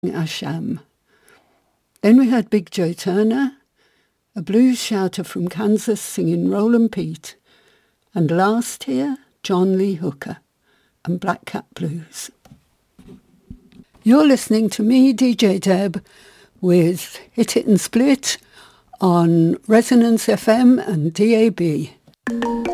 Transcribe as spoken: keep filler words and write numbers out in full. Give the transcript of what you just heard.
Asham. Then we heard Big Joe Turner, a blues shouter from Kansas singing Rollin' Pete, and last here, John Lee Hooker and Black Cat Blues. You're listening to me, D J Deb, with Hit It and Split on Resonance F M and D A B.